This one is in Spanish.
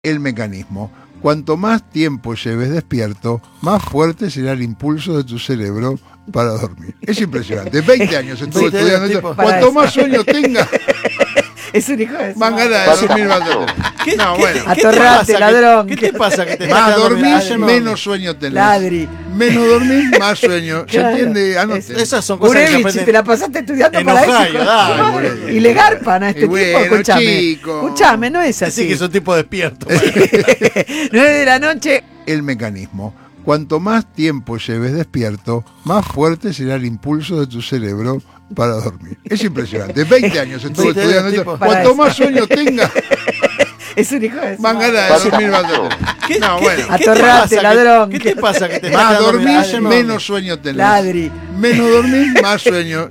El mecanismo. Cuanto más tiempo lleves despierto, más fuerte será el impulso de tu cerebro para dormir. Es impresionante. 20 años estuve estudiando esto. Cuanto más sueño tenga, es un hijo de más ganas de dormir vas a tener. ¿Qué, No, qué- bueno. qué te Atorrante, pasa? ladrón. ¿Qué te pasa? Que te Más estás dormís, quedando- menos sueño tenés. Ladri. Menos dormís, más sueño. ¿Se Claro. entiende? Anoten. Esas son cosas que se Gurevich, si aprenden te la pasaste estudiando en para Ohio, eso. dale, Gurevich. Y le garpan a este Y bueno, tipo, escúchame. chico. Escúchame, no es Así así. que es un tipo despierto. 9 de la noche. El mecanismo. Cuanto más tiempo lleves despierto, más fuerte será el impulso de tu cerebro para dormir. Es impresionante. 20 años estuve 20 estudiando esto. tipo. Para Cuanto eso. más sueño tenga, Es un hijo de más ganas de dormir vas a tener. ¿Qué, No, qué- bueno. qué te Atorrante, pasa? ladrón. ¿Qué te pasa? Que te estás Más quedando dormís, dormido? menos sueño tenés. Ladri. Menos dormís, más sueño.